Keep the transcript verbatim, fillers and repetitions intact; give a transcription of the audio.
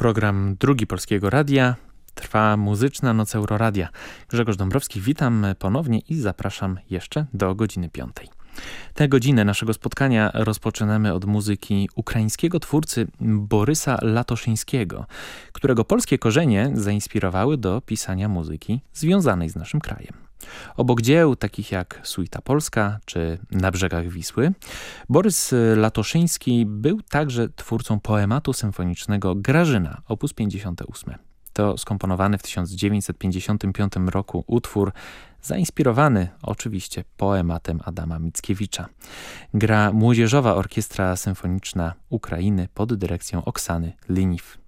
Program Drugi Polskiego Radia. Trwa Muzyczna Noc Euroradia. Grzegorz Dąbrowski, witam ponownie i zapraszam jeszcze do godziny piątej. Tę godzinę naszego spotkania rozpoczynamy od muzyki ukraińskiego twórcy Borysa Latoszyńskiego, którego polskie korzenie zainspirowały do pisania muzyki związanej z naszym krajem. Obok dzieł takich jak Suita Polska czy Na brzegach Wisły, Borys Latoszyński był także twórcą poematu symfonicznego Grażyna, opus pięćdziesiąt osiem. To skomponowany w tysiąc dziewięćset pięćdziesiątym piątym roku utwór, zainspirowany oczywiście poematem Adama Mickiewicza. Gra Młodzieżowa Orkiestra Symfoniczna Ukrainy pod dyrekcją Oksany Liniw.